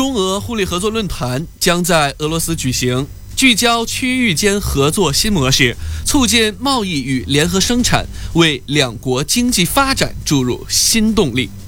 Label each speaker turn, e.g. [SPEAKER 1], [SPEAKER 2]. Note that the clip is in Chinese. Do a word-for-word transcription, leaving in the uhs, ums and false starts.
[SPEAKER 1] 中俄互利合作论坛将在俄罗斯举行，聚焦区域间合作新模式，促进贸易与联合生产，为两国经济发展注入新动力。